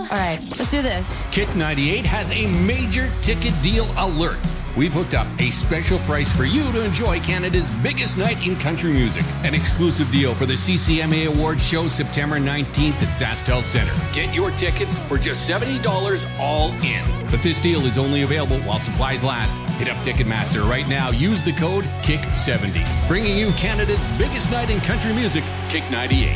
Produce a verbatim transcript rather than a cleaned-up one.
All right, let's do this. Kick ninety-eight has a major ticket deal alert. We've hooked up a special price for you to enjoy Canada's biggest night in country music. An exclusive deal for the C C M A Awards show September nineteenth at SaskTel Centre. Get your tickets for just seventy dollars all in. But this deal is only available while supplies last. Hit up Ticketmaster right now. Use the code Kick seventy. Bringing you Canada's biggest night in country music, Kick ninety-eight.